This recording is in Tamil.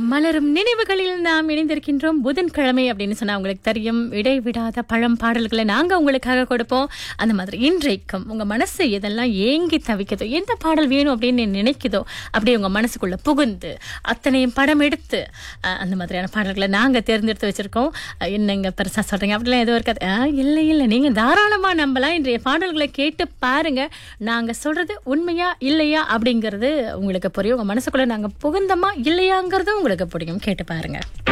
மலரும் நினைவுகளில் நாம் இணைந்திருக்கின்றோம். புதன்கிழமை அப்படின்னு சொன்னா உங்களுக்கு தெரியும், இடைவிடாத பழம் பாடல்களை நாங்க உங்களுக்காக கொடுப்போம். அந்த மாதிரி இன்றைக்கும் உங்க மனசு எதெல்லாம் ஏங்கி தவிக்குதோ, எந்த பாடல் வேணும் அப்படின்னு நினைக்குதோ, அப்படியே உங்க மனசுக்குள்ள புகுந்து அத்தனையும் படம் எடுத்து அந்த மாதிரியான பாடல்களை நாங்க தேர்ந்தெடுத்து வச்சிருக்கோம். என்னங்க பெருசா சொல்றீங்க அப்படிலாம் எதுவும் இருக்காது. இல்லை இல்லை, நீங்க தாராளமா நம்பலாம். இன்றைய பாடல்களை கேட்டு பாருங்க. நாங்க சொல்றது உண்மையா இல்லையா அப்படிங்கிறது உங்களுக்கு புரியும். உங்க மனசுக்குள்ள நாங்க புகுந்தமா இல்லையாங்கிறது உங்களுக்கு பிடிக்கும். கேட்டு பாருங்க.